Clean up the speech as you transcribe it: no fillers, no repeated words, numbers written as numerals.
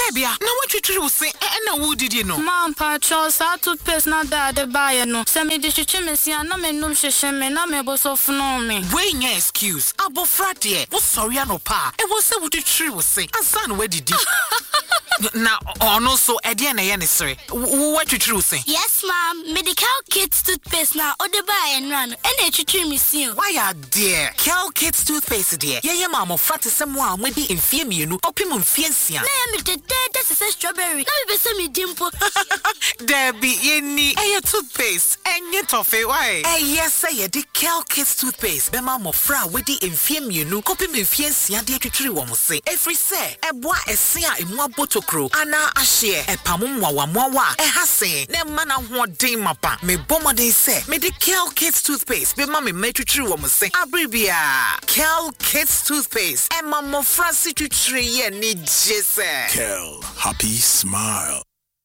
Debia, na what you say and who did you know? Mom, Pacho, sa toothpaste na da de buy no. Se me di chichimesi na me num hyehyeme na me boso fno me. Wey nya excuse. Abofra de. Wo sorry no pa. E wo se wo di tree wo say. Ansa no we didi. Na ono so e de na ye ne sere. What you true say? Yes, ma'am. Medical Kids toothpaste na ode buy and run. And e chichiri me see. Why are dear? Cal Kids toothpaste dear. Ye mama frate sem wa amwedi mfie mienu. Opim mfie nsia. Na me de say strawberry. Na me be say me dimpo. Debbie, ye ni e toothpaste. Enye tofe why? Yes, say the Cal Kids toothpaste. Be mama fra wedi mfie mienu. Opim mfie nsia de twitwiri wo mo se. Every say e boa ese a emu abotokro. Ana ahye e pamum wa e hase. Ne mana hoden mapa. Me bomoden say me the Cal Kids toothpaste. Be mama me twitwiri wo mo se. Abribia. Cal Kids toothpaste. E mama fra si twitwiri ye ni jese. Cal, happy smile.